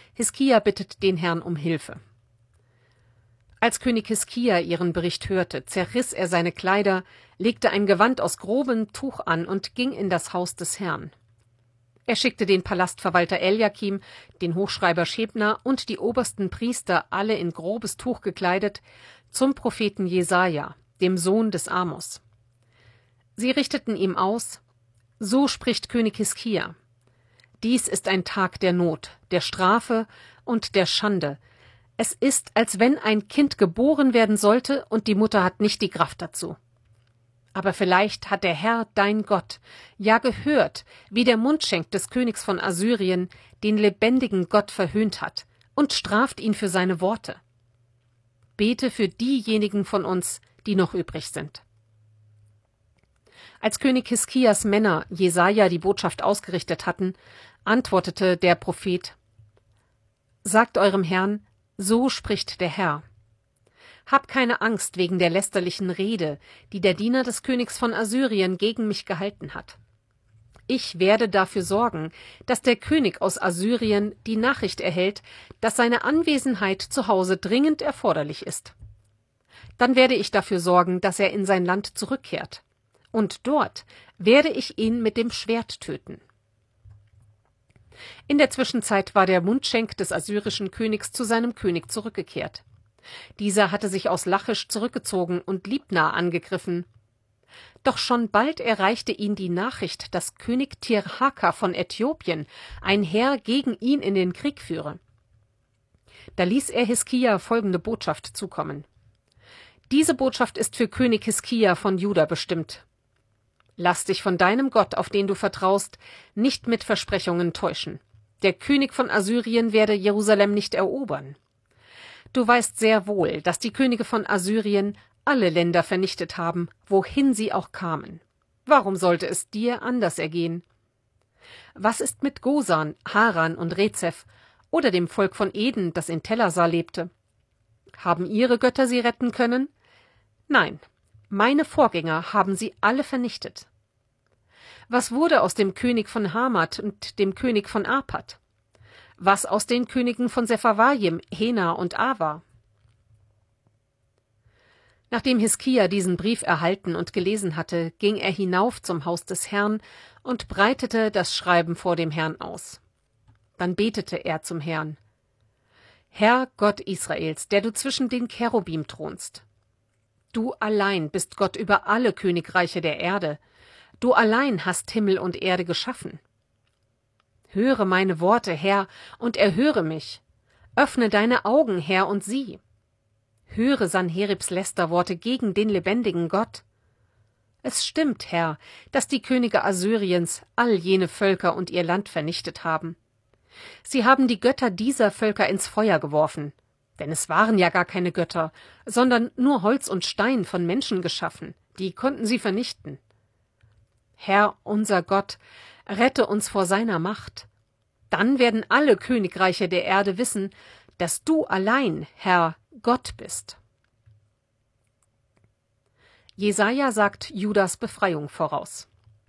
Hiskia bittet den Herrn um Hilfe. Als König Hiskia ihren Bericht hörte, zerriss er seine Kleider, legte ein Gewand aus grobem Tuch an und ging in das Haus des Herrn. Er schickte den Palastverwalter Eliakim, den Hochschreiber Schebna und die obersten Priester, alle in grobes Tuch gekleidet, zum Propheten Jesaja, dem Sohn des Amos. Sie richteten ihm aus: So spricht König Hiskia: Dies ist ein Tag der Not, der Strafe und der Schande. Es ist, als wenn ein Kind geboren werden sollte und die Mutter hat nicht die Kraft dazu. Aber vielleicht hat der Herr, dein Gott, ja gehört, wie der Mundschenk des Königs von Assyrien den lebendigen Gott verhöhnt hat, und straft ihn für seine Worte. Bete für diejenigen von uns, die noch übrig sind. Als König Hiskias Männer Jesaja die Botschaft ausgerichtet hatten, antwortete der Prophet: Sagt eurem Herrn, so spricht der Herr. Hab keine Angst wegen der lästerlichen Rede, die der Diener des Königs von Assyrien gegen mich gehalten hat. Ich werde dafür sorgen, dass der König aus Assyrien die Nachricht erhält, dass seine Anwesenheit zu Hause dringend erforderlich ist. Dann werde ich dafür sorgen, dass er in sein Land zurückkehrt. Und dort werde ich ihn mit dem Schwert töten. In der Zwischenzeit war der Mundschenk des assyrischen Königs zu seinem König zurückgekehrt. Dieser hatte sich aus Lachisch zurückgezogen und Libna angegriffen. Doch schon bald erreichte ihn die Nachricht, dass König Tirhaka von Äthiopien ein Heer gegen ihn in den Krieg führe. Da ließ er Hiskia folgende Botschaft zukommen: Diese Botschaft ist für König Hiskia von Juda bestimmt. Lass dich von deinem Gott, auf den du vertraust, nicht mit Versprechungen täuschen. Der König von Assyrien werde Jerusalem nicht erobern. Du weißt sehr wohl, dass die Könige von Assyrien alle Länder vernichtet haben, wohin sie auch kamen. Warum sollte es dir anders ergehen? Was ist mit Gosan, Haran und Rezeph oder dem Volk von Eden, das in Telassar lebte? Haben ihre Götter sie retten können? Nein, meine Vorgänger haben sie alle vernichtet. Was wurde aus dem König von Hamat und dem König von Arpad? Was aus den Königen von Sepharvaim, Hena und Ava? Nachdem Hiskia diesen Brief erhalten und gelesen hatte, ging er hinauf zum Haus des Herrn und breitete das Schreiben vor dem Herrn aus. Dann betete er zum Herrn: Herr Gott Israels, der du zwischen den Cherubim thronst. Du allein bist Gott über alle Königreiche der Erde. Du allein hast Himmel und Erde geschaffen. Höre meine Worte, Herr, und erhöre mich. Öffne deine Augen, Herr, und sieh. Höre Sanheribs Lästerworte gegen den lebendigen Gott. Es stimmt, Herr, dass die Könige Assyriens all jene Völker und ihr Land vernichtet haben. Sie haben die Götter dieser Völker ins Feuer geworfen, denn es waren ja gar keine Götter, sondern nur Holz und Stein von Menschen geschaffen, die konnten sie vernichten. Herr, unser Gott, rette uns vor seiner Macht. Dann werden alle Königreiche der Erde wissen, dass du allein, Herr, Gott bist. Jesaja sagt Judas Befreiung voraus.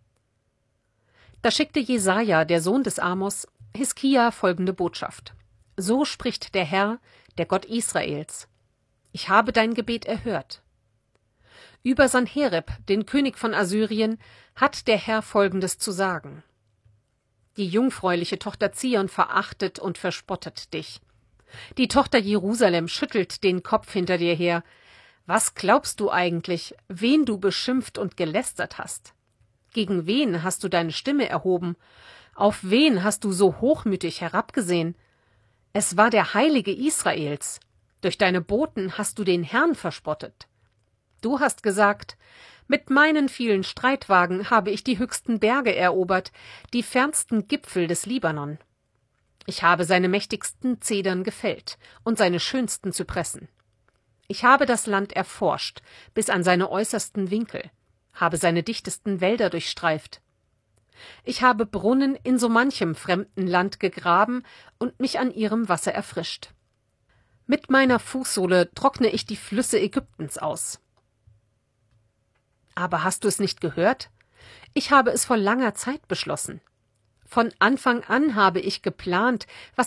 Da schickte Jesaja, der Sohn des Amos, Hiskia folgende Botschaft: So spricht der Herr, der Gott Israels: Ich habe dein Gebet erhört. Über Sanherib, den König von Assyrien, hat der Herr Folgendes zu sagen: Die jungfräuliche Tochter Zion verachtet und verspottet dich. Die Tochter Jerusalem schüttelt den Kopf hinter dir her. Was glaubst du eigentlich, wen du beschimpft und gelästert hast? Gegen wen hast du deine Stimme erhoben? Auf wen hast du so hochmütig herabgesehen? Es war der Heilige Israels. Durch deine Boten hast du den Herrn verspottet. Du hast gesagt: Mit meinen vielen Streitwagen habe ich die höchsten Berge erobert, die fernsten Gipfel des Libanon. Ich habe seine mächtigsten Zedern gefällt und seine schönsten Zypressen. Ich habe das Land erforscht bis an seine äußersten Winkel, habe seine dichtesten Wälder durchstreift. Ich habe Brunnen in so manchem fremden Land gegraben und mich an ihrem Wasser erfrischt. Mit meiner Fußsohle trockne ich die Flüsse Ägyptens aus. Aber hast du es nicht gehört? Ich habe es vor langer Zeit beschlossen. Von Anfang an habe ich geplant, was ich jetzt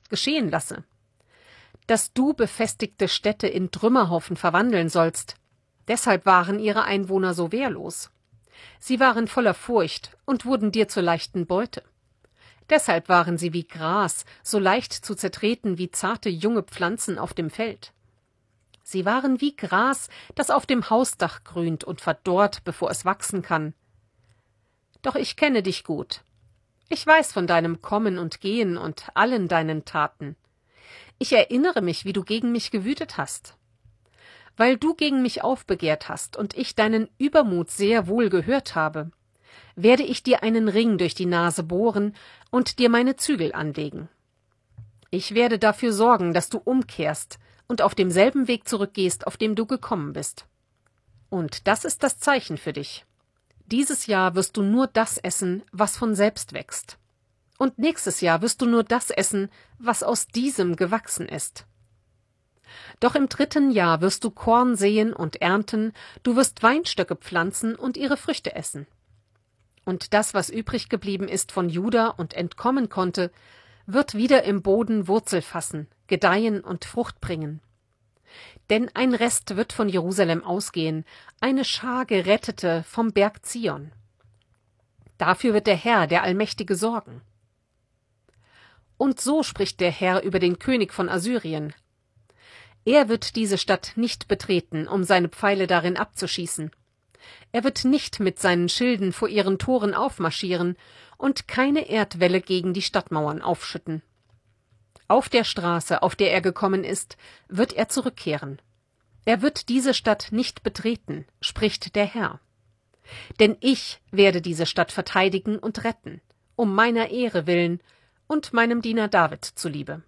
geschehen lasse. Dass du befestigte Städte in Trümmerhaufen verwandeln sollst. Deshalb waren ihre Einwohner so wehrlos. Sie waren voller Furcht und wurden dir zur leichten Beute. Deshalb waren sie wie Gras, so leicht zu zertreten wie zarte junge Pflanzen auf dem Feld. Sie waren wie Gras, das auf dem Hausdach grünt und verdorrt, bevor es wachsen kann. Doch ich kenne dich gut. Ich weiß von deinem Kommen und Gehen und allen deinen Taten. Ich erinnere mich, wie du gegen mich gewütet hast. Weil du gegen mich aufbegehrt hast und ich deinen Übermut sehr wohl gehört habe, werde ich dir einen Ring durch die Nase bohren und dir meine Zügel anlegen. Ich werde dafür sorgen, dass du umkehrst und auf demselben Weg zurückgehst, auf dem du gekommen bist. Und das ist das Zeichen für dich. Dieses Jahr wirst du nur das essen, was von selbst wächst. Und nächstes Jahr wirst du nur das essen, was aus diesem gewachsen ist. Doch im 3. Jahr wirst du Korn säen und ernten, du wirst Weinstöcke pflanzen und ihre Früchte essen. Und das, was übrig geblieben ist von Juda und entkommen konnte, wird wieder im Boden Wurzel fassen, gedeihen und Frucht bringen. Denn ein Rest wird von Jerusalem ausgehen, eine Schar Gerettete vom Berg Zion. Dafür wird der Herr, der Allmächtige, sorgen. Und so spricht der Herr über den König von Assyrien. Er wird diese Stadt nicht betreten, um seine Pfeile darin abzuschießen. Er wird nicht mit seinen Schilden vor ihren Toren aufmarschieren und keine Erdwelle gegen die Stadtmauern aufschütten. Auf der Straße, auf der er gekommen ist, wird er zurückkehren. Er wird diese Stadt nicht betreten, spricht der Herr. Denn ich werde diese Stadt verteidigen und retten, um meiner Ehre willen und meinem Diener David zuliebe.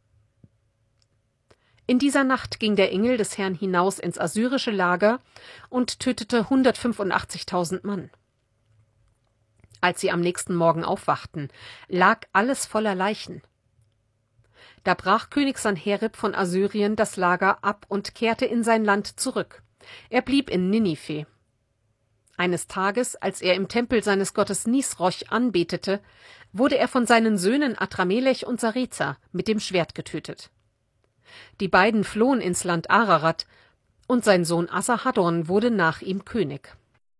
In dieser Nacht ging der Engel des Herrn hinaus ins assyrische Lager und tötete 185.000 Mann. Als sie am nächsten Morgen aufwachten, lag alles voller Leichen. Da brach König Sanherib von Assyrien das Lager ab und kehrte in sein Land zurück. Er blieb in Ninive. Eines Tages, als er im Tempel seines Gottes Nisroch anbetete, wurde er von seinen Söhnen Adramelech und Sarezer mit dem Schwert getötet. Die beiden flohen ins Land Ararat, und sein Sohn Asarhaddon wurde nach ihm König.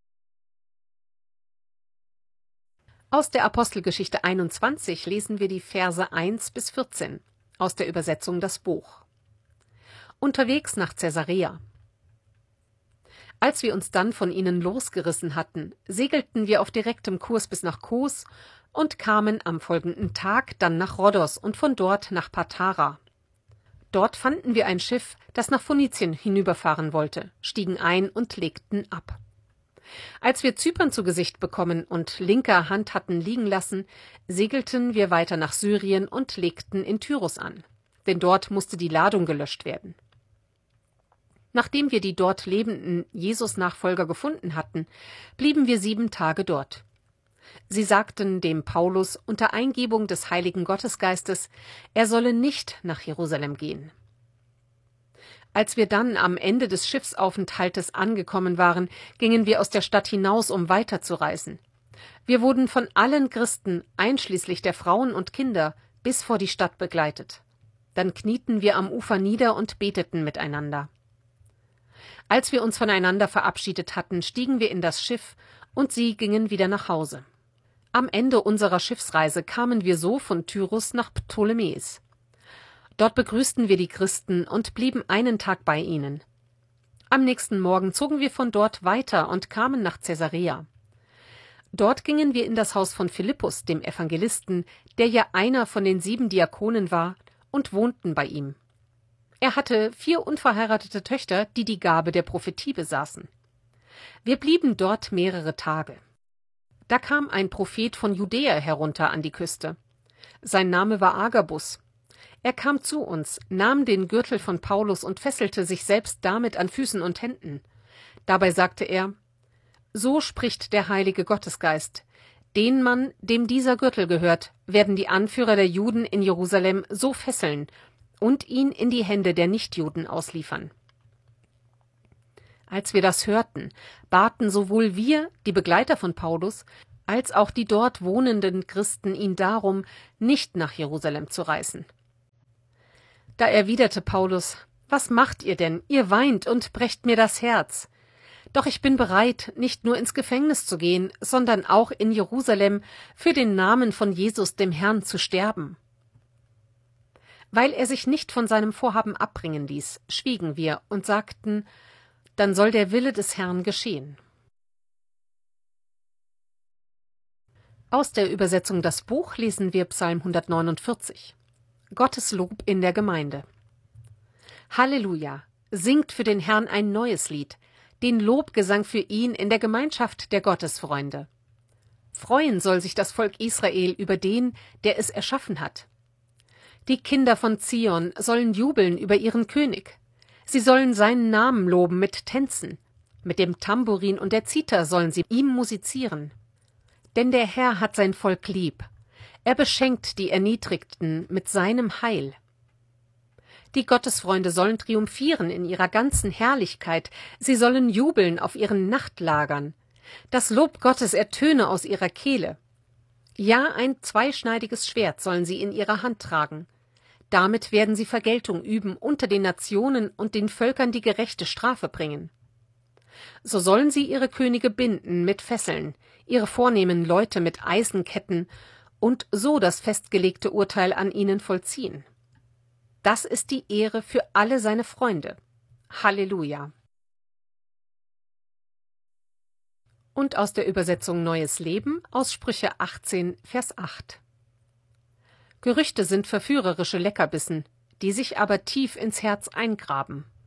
Aus der Apostelgeschichte 21 lesen wir die Verse 1 bis 14 aus der Übersetzung Das Buch. Unterwegs nach Caesarea. Als wir uns dann von ihnen losgerissen hatten, segelten wir auf direktem Kurs bis nach Kos und kamen am folgenden Tag dann nach Rhodos und von dort nach Patara. Dort fanden wir ein Schiff, das nach Phönizien hinüberfahren wollte, stiegen ein und legten ab. Als wir Zypern zu Gesicht bekommen und linker Hand hatten liegen lassen, segelten wir weiter nach Syrien und legten in Tyrus an, denn dort musste die Ladung gelöscht werden. Nachdem wir die dort lebenden Jesus-Nachfolger gefunden hatten, blieben wir 7 Tage dort. Sie sagten dem Paulus unter Eingebung des Heiligen Gottesgeistes, er solle nicht nach Jerusalem gehen. Als wir dann am Ende des Schiffsaufenthaltes angekommen waren, gingen wir aus der Stadt hinaus, um weiterzureisen. Wir wurden von allen Christen, einschließlich der Frauen und Kinder, bis vor die Stadt begleitet. Dann knieten wir am Ufer nieder und beteten miteinander. Als wir uns voneinander verabschiedet hatten, stiegen wir in das Schiff und sie gingen wieder nach Hause. Am Ende unserer Schiffsreise kamen wir so von Tyrus nach Ptolemäis. Dort begrüßten wir die Christen und blieben einen Tag bei ihnen. Am nächsten Morgen zogen wir von dort weiter und kamen nach Caesarea. Dort gingen wir in das Haus von Philippus, dem Evangelisten, der ja einer von den 7 Diakonen war, und wohnten bei ihm. Er hatte 4 unverheiratete Töchter, die die Gabe der Prophetie besaßen. Wir blieben dort mehrere Tage. Da kam ein Prophet von Judäa herunter an die Küste. Sein Name war Agabus. Er kam zu uns, nahm den Gürtel von Paulus und fesselte sich selbst damit an Füßen und Händen. Dabei sagte er: So spricht der heilige Gottesgeist: Den Mann, dem dieser Gürtel gehört, werden die Anführer der Juden in Jerusalem so fesseln und ihn in die Hände der Nichtjuden ausliefern. Als wir das hörten, baten sowohl wir, die Begleiter von Paulus, als auch die dort wohnenden Christen ihn darum, nicht nach Jerusalem zu reisen. Da erwiderte Paulus: »Was macht ihr denn? Ihr weint und brecht mir das Herz. Doch ich bin bereit, nicht nur ins Gefängnis zu gehen, sondern auch in Jerusalem für den Namen von Jesus, dem Herrn, zu sterben.« Weil er sich nicht von seinem Vorhaben abbringen ließ, schwiegen wir und sagten: »Dann soll der Wille des Herrn geschehen.« Aus der Übersetzung Das Buch lesen wir Psalm 149. Gottes Lob in der Gemeinde. Halleluja! Singt für den Herrn ein neues Lied, den Lobgesang für ihn in der Gemeinschaft der Gottesfreunde. Freuen soll sich das Volk Israel über den, der es erschaffen hat. Die Kinder von Zion sollen jubeln über ihren König. Sie sollen seinen Namen loben mit Tänzen. Mit dem Tambourin und der Zither sollen sie ihm musizieren. Denn der Herr hat sein Volk lieb. Er beschenkt die Erniedrigten mit seinem Heil. Die Gottesfreunde sollen triumphieren in ihrer ganzen Herrlichkeit. Sie sollen jubeln auf ihren Nachtlagern. Das Lob Gottes ertöne aus ihrer Kehle. Ja, ein zweischneidiges Schwert sollen sie in ihrer Hand tragen. Damit werden sie Vergeltung üben unter den Nationen und den Völkern die gerechte Strafe bringen. So sollen sie ihre Könige binden mit Fesseln, ihre vornehmen Leute mit Eisenketten und so das festgelegte Urteil an ihnen vollziehen. Das ist die Ehre für alle seine Freunde. Halleluja! Und aus der Übersetzung Neues Leben aus Sprüche 18, Vers 8. Gerüchte sind verführerische Leckerbissen, die sich aber tief ins Herz eingraben.